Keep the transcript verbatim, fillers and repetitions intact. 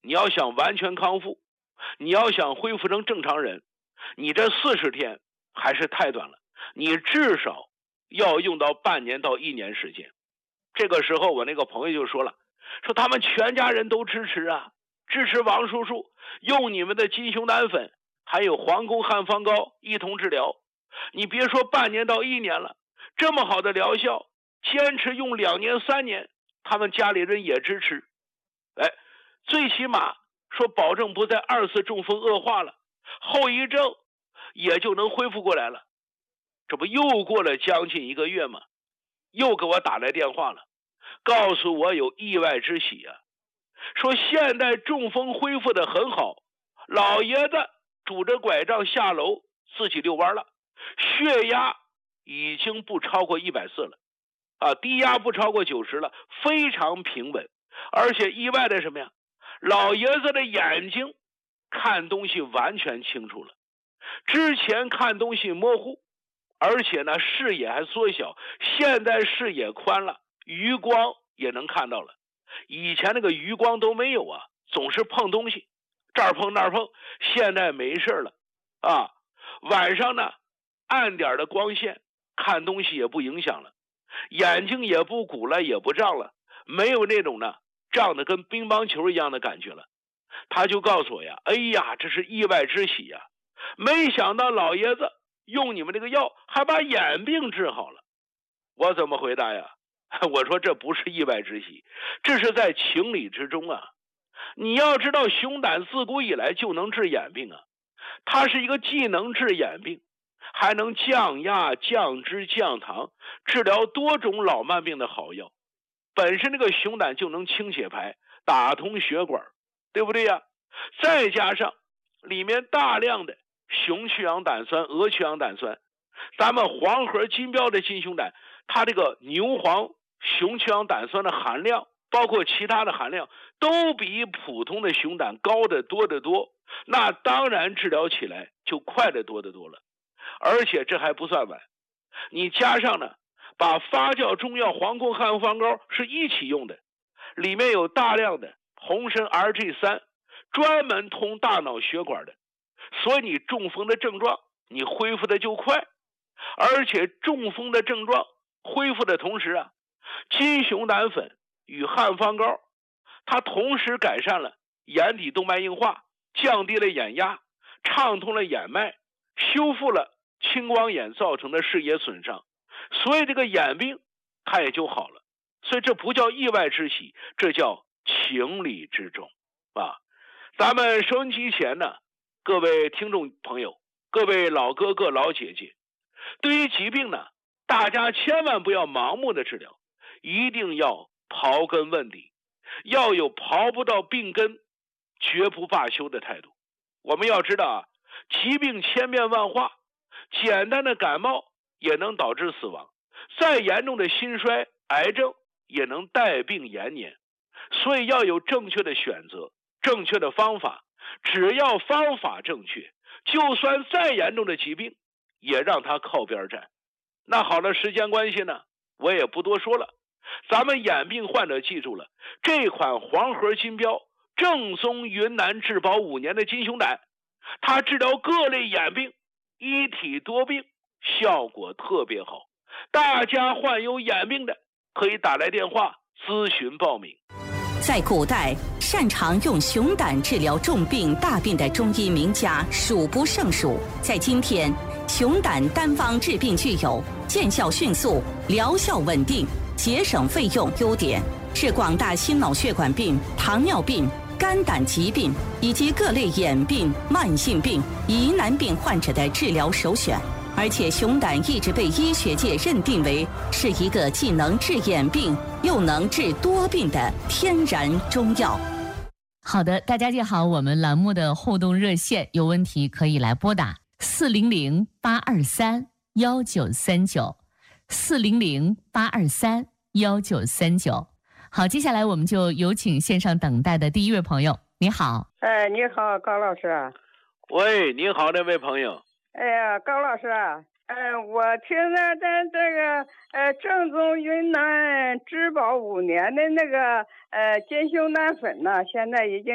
你要想完全康复，你要想恢复成正常人，你这四十天还是太短了，你至少要用到半年到一年时间。这个时候我那个朋友就说了，说他们全家人都支持啊，支持王叔叔用你们的金熊胆粉还有皇宫汉方膏一同治疗。你别说半年到一年了，这么好的疗效，坚持用两年三年，他们家里人也支持。哎，最起码说保证不再二次中风恶化了，后遗症也就能恢复过来了。这不又过了将近一个月吗？又给我打来电话了，告诉我有意外之喜啊，说现在中风恢复得很好，老爷子拄着拐杖下楼自己遛弯了，血压已经不超过一百四了啊，低压不超过九十了，非常平稳。而且意外的什么呀？老爷子的眼睛看东西完全清楚了，之前看东西模糊，而且呢视野还缩小，现在视野宽了，余光也能看到了。以前那个余光都没有啊，总是碰东西，这儿碰那儿碰，现在没事了啊。晚上呢暗点的光线看东西也不影响了，眼睛也不鼓了，也不胀了，没有那种呢胀得跟乒乓球一样的感觉了。他就告诉我呀，哎呀，这是意外之喜呀，没想到老爷子用你们这个药还把眼病治好了。我怎么回答呀？我说这不是意外之喜，这是在情理之中啊。你要知道熊胆自古以来就能治眼病啊，它是一个既能治眼病还能降压降脂降糖，治疗多种老慢病的好药。本身这个熊胆就能清血排，打通血管，对不对呀？再加上里面大量的熊去氧胆酸、鹅去氧胆酸，咱们黄河金标的金熊胆，它这个牛黄熊去氧胆酸的含量，包括其他的含量，都比普通的熊胆高得多得多，那当然治疗起来就快得多得多了。而且这还不算完，你加上呢把发酵中药皇宫汉方膏是一起用的，里面有大量的红参 R G 三， 专门通大脑血管的，所以你中风的症状你恢复的就快。而且中风的症状恢复的同时啊，金熊胆粉与汉方膏它同时改善了眼底动脉硬化，降低了眼压，畅通了眼脉，修复了青光眼造成的视野损伤，所以这个眼病它也就好了。所以这不叫意外之喜，这叫情理之中啊。咱们收音机前呢，各位听众朋友，各位老哥哥老姐姐，对于疾病呢，大家千万不要盲目的治疗，一定要刨根问底，要有刨不到病根绝不罢休的态度。我们要知道啊，疾病千变万化，简单的感冒也能导致死亡，再严重的心衰癌症也能带病延年。所以要有正确的选择，正确的方法，只要方法正确，就算再严重的疾病也让它靠边站。那好了，时间关系呢，我也不多说了。咱们眼病患者记住了，这款黄河金标正宗云南质保五年的金熊胆，它治疗各类眼病，一体多病，效果特别好。大家患有眼病的可以打来电话咨询报名。 在古代，擅长用熊胆治疗重病大病的中医名家数不胜数。在今天，熊胆单方治病具有见效迅速、疗效稳定、节省费用优点，是广大心脑血管病、糖尿病、肝胆疾病以及各类眼病、慢性病、疑难病患者的治疗首选。而且熊胆一直被医学界认定为是一个既能治眼病又能治多病的天然中药。 好的，大家记好我们栏目的互动热线，有问题可以来拨打四零零八二三幺九三九，四零零八二三幺九三九。好，接下来我们就有请线上等待的第一位朋友。你好。 哎，你好，高老师。 喂，你好，那位朋友。 哎呀，高老师啊，呃，我听了咱这个呃正宗云南质保五年的那个呃金熊胆粉呢，现在已经